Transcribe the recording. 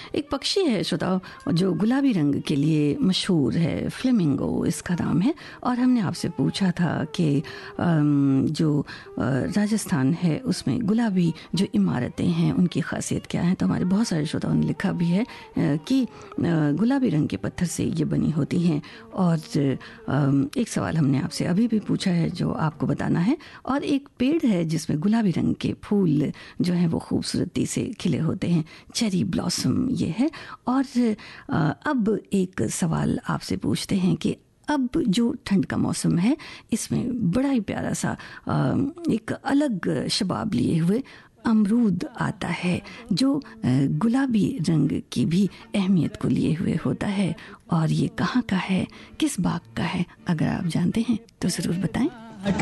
एक पक्षी है श्रोताओ जो गुलाबी रंग के लिए मशहूर है, फ्लेमिंगो इसका नाम है। और हमने आपसे पूछा था कि जो राजस्थान है उसमें गुलाबी जो इमारतें हैं उनकी खासियत क्या है। तो हमारे बहुत सारे श्रोताओं ने लिखा भी है कि गुलाबी रंग के पत्थर से ये बनी होती हैं। और एक सवाल हमने आपसे अभी भी पूछा है जो आपको बताना है। और एक पेड़ है जिसमें गुलाबी रंग के फूल जो हैं वो खूबसूरती से खिले होते हैं, चेरी ब्लॉसम ये है। और अब एक सवाल आपसे पूछते हैं कि अब जो ठंड का मौसम है इसमें बड़ा ही प्यारा सा एक अलग शबाब लिए हुए अमरूद आता है जो गुलाबी रंग की भी अहमियत को लिए हुए होता है। और ये कहाँ का है, किस बाग का है, अगर आप जानते हैं तो ज़रूर बताएं।